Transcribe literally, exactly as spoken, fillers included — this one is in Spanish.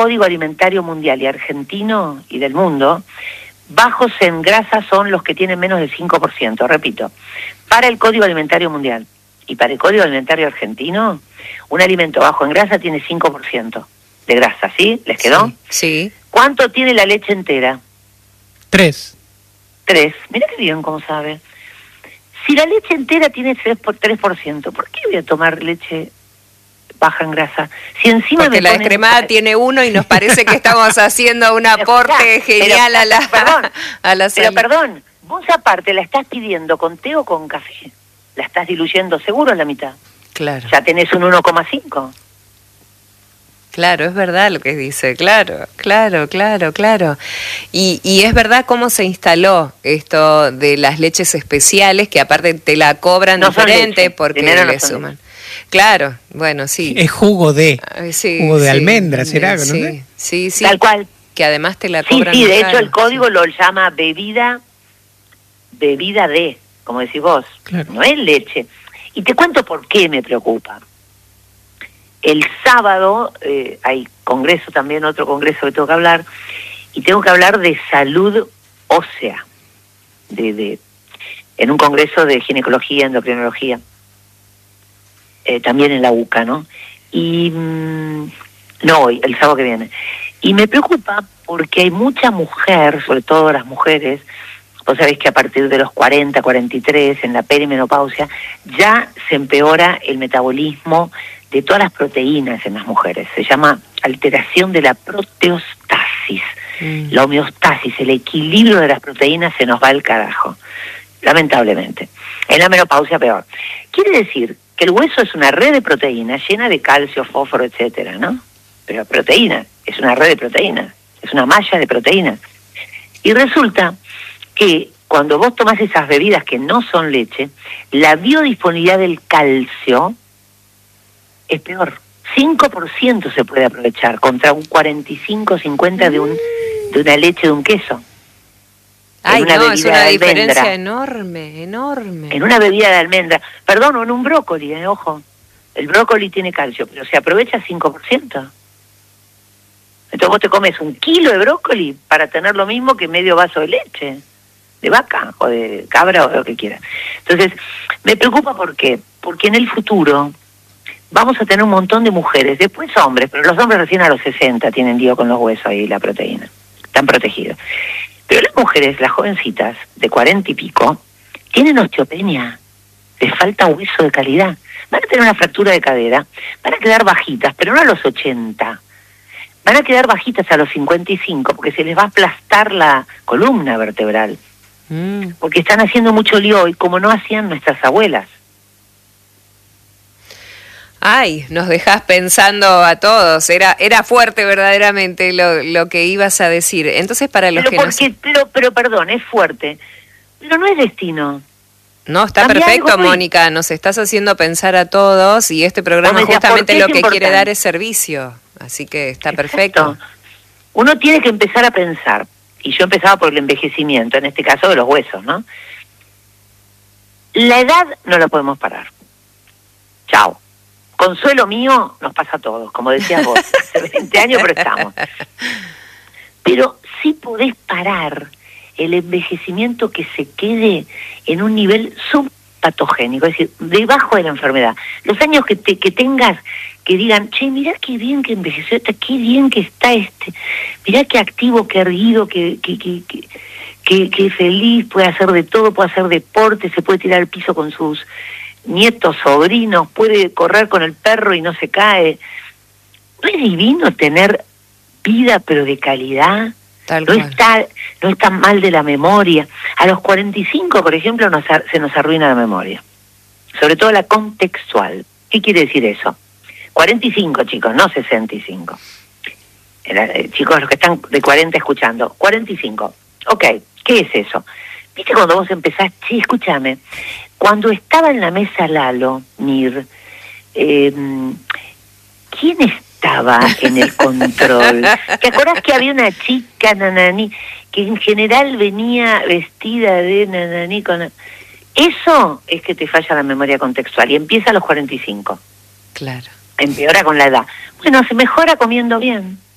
Código Alimentario Mundial y Argentino y del mundo, bajos en grasa son los que tienen menos del cinco por ciento, repito. Para el Código Alimentario Mundial y para el Código Alimentario Argentino, un alimento bajo en grasa tiene cinco por ciento de grasa, ¿sí? ¿Les quedó? Sí. sí. ¿Cuánto tiene la leche entera? Tres. Tres. Mira qué bien cómo sabe. Si la leche entera tiene tres por ciento, ¿por qué voy a tomar leche baja en grasa? Si encima Porque me la ponen... descremada tiene uno y nos parece que estamos haciendo un aporte Pero, genial pero, a la perdón, a la pero salud. perdón, vos aparte la estás pidiendo con té o con café. La estás diluyendo seguro en la mitad. Claro. Ya tenés un uno coma cinco. Claro, es verdad lo que dice, claro, claro, claro, claro. Y, y es verdad cómo se instaló esto de las leches especiales, que aparte te la cobran No son diferente leche, porque primero no le son suman. Claro, bueno, sí. Es jugo de, Ay, sí, jugo de sí, almendra, ¿será? Sí, ¿No sé? sí, sí. Tal cual. Que además te la Sí, cobran sí, de más hecho caro, el código sí. lo llama bebida, bebida de, como decís vos, Claro. no es leche. Y te cuento por qué me preocupa. El sábado eh, hay congreso también, otro congreso que tengo que hablar, y tengo que hablar de salud ósea, de, de en un congreso de ginecología, endocrinología, eh, también en la U C A, ¿no? Y mmm, no hoy, el sábado que viene. Y me preocupa porque hay mucha mujer, sobre todo las mujeres, vos sabés que a partir de los cuarenta, cuarenta y tres, en la perimenopausia, ya se empeora el metabolismo de todas las proteínas en las mujeres. Se llama alteración de la proteostasis. Mm. La homeostasis, el equilibrio de las proteínas se nos va al carajo, lamentablemente. En la menopausia peor. Quiere decir que el hueso es una red de proteínas llena de calcio, fósforo, etcétera, ¿no? Pero proteína, es una red de proteínas, es una malla de proteínas. Y resulta que cuando vos tomás esas bebidas que no son leche, la biodisponibilidad del calcio es peor. cinco por ciento se puede aprovechar contra un cuarenta y cinco, cincuenta de un de una leche de un queso. Ay, una no, es una diferencia almendra. enorme, enorme. En una bebida de almendra. Perdón, o en un brócoli, eh, ojo. El brócoli tiene calcio, pero se aprovecha cinco por ciento. Entonces vos te comes un kilo de brócoli para tener lo mismo que medio vaso de leche, de vaca o de cabra o lo que quieras. Entonces, me preocupa ¿por qué? Porque en el futuro vamos a tener un montón de mujeres, después hombres, pero los hombres recién a los sesenta tienen lío con los huesos y la proteína, están protegidos. Pero las mujeres, las jovencitas de cuarenta y pico, tienen osteopenia, les falta hueso de calidad, van a tener una fractura de cadera, van a quedar bajitas, pero no a los ochenta, van a quedar bajitas a los cincuenta y cinco, porque se les va a aplastar la columna vertebral, mm. porque están haciendo mucho lío hoy, como no hacían nuestras abuelas. Ay, nos dejás pensando a todos. Era era fuerte verdaderamente lo, lo que ibas a decir. Entonces, para los pero que porque, no... pero, pero perdón, es fuerte. Pero no es destino. No, está Cambia perfecto, algo, Mónica. Nos estás haciendo pensar a todos y este programa decías, justamente lo es que importante? quiere dar es servicio. Así que está Exacto. perfecto. Uno tiene que empezar a pensar. Y yo empezaba por el envejecimiento, en este caso de los huesos, ¿no? La edad no la podemos parar. Chao. Consuelo mío nos pasa a todos, como decías vos, hace veinte años, pero estamos. Pero sí podés parar el envejecimiento que se quede en un nivel subpatogénico, es decir, debajo de la enfermedad. Los años que te, que tengas, que digan, che, mirá qué bien que envejeció este, qué bien que está este, mirá qué activo, qué erguido, qué, qué, qué, qué, qué, qué feliz, puede hacer de todo, puede hacer deporte, se puede tirar al piso con sus nietos, sobrinos, puede correr con el perro y no se cae. ¿No es divino tener vida pero de calidad? Tal no cual. está no está mal de la memoria. A los cuarenta y cinco, por ejemplo, nos, se nos arruina la memoria. Sobre todo la contextual. ¿Qué quiere decir eso? cuarenta y cinco, chicos, no sesenta y cinco. Era, eh, chicos, los que están de cuarenta escuchando. cuarenta y cinco. Ok, ¿qué es eso? ¿Viste cuando vos empezás? Sí, escúchame. Cuando estaba en la mesa Lalo, Mir, eh, ¿quién estaba en el control? ¿Te acordás que había una chica, nanani, que en general venía vestida de nanani con... Eso es que te falla la memoria contextual y empieza a los cuarenta y cinco. Claro. Empeora con la edad. Bueno, se mejora comiendo bien.